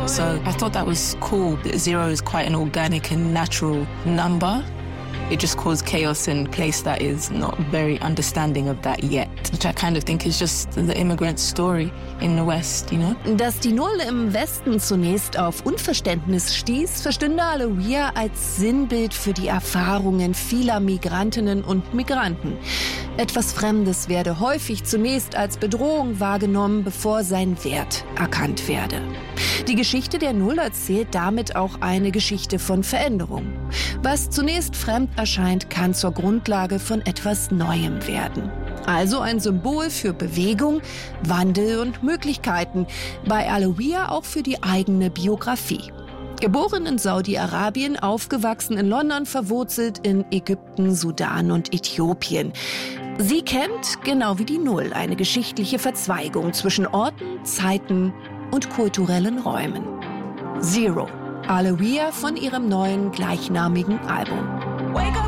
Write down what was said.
So I thought that was cool. Zero is quite an organic and natural number. It just caused chaos in a place that is not very understanding of that yet, which I kind of think is just the immigrant story in the West, you know? Dass die Null im Westen zunächst auf Unverständnis stieß, verstünde Aloia als Sinnbild für die Erfahrungen vieler Migrantinnen und Migranten. Etwas Fremdes werde häufig zunächst als Bedrohung wahrgenommen, bevor sein Wert erkannt werde. Die Geschichte der Null erzählt damit auch eine Geschichte von Veränderung. Was zunächst fremd erscheint, kann zur Grundlage von etwas Neuem werden. Also ein Symbol für Bewegung, Wandel und Möglichkeiten. Bei Aloia auch für die eigene Biografie. Geboren in Saudi-Arabien, aufgewachsen in London, verwurzelt in Ägypten, Sudan und Äthiopien. Sie kennt, genau wie die Null, eine geschichtliche Verzweigung zwischen Orten, Zeiten und kulturellen Räumen. Zero. Aloia von ihrem neuen gleichnamigen Album.